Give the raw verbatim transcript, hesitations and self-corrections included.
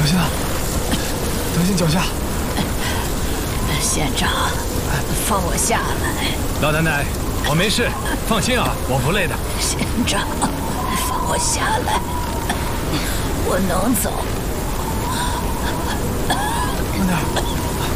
心啊！当心脚下！ 县长，放我下来。 老奶奶，我没事，放心啊，我不累的。 县长，放我下来，我能走。 慢点。